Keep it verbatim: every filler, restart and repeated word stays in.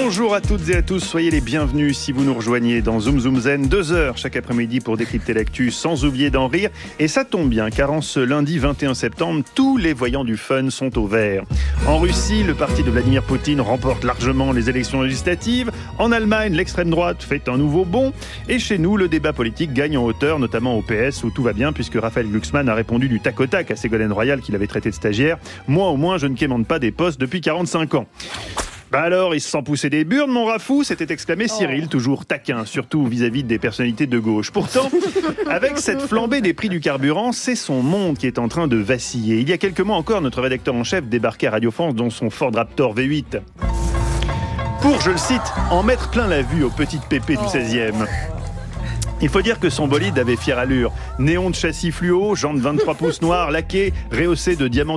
Bonjour à toutes et à tous, soyez les bienvenus si vous nous rejoignez dans Zoom Zoom Zen, deux heures chaque après-midi pour décrypter l'actu sans oublier d'en rire. Et ça tombe bien car en ce lundi vingt et un septembre, tous les voyants du fun sont au vert. En Russie, le parti de Vladimir Poutine remporte largement les élections législatives. En Allemagne, l'extrême droite fait un nouveau bond. Et chez nous, le débat politique gagne en hauteur, notamment au P S où tout va bien puisque Raphaël Glucksmann a répondu du tac au tac à Ségolène Royal qu'il avait traité de stagiaire. Moi au moins, je ne quémande pas des postes depuis quarante-cinq ans. Bah alors, il se sent pousser des burnes, mon Rafou, s'était exclamé Cyril, toujours taquin, surtout vis-à-vis des personnalités de gauche. Pourtant, avec cette flambée des prix du carburant, c'est son monde qui est en train de vaciller. Il y a quelques mois encore, notre rédacteur en chef débarquait à Radio France dans son Ford Raptor V huit. Pour, je le cite, en mettre plein la vue aux petites pépées du seizième. Il faut dire que son bolide avait fière allure. Néon de châssis fluo, jantes vingt-trois pouces noirs, laquées, rehaussées de diamants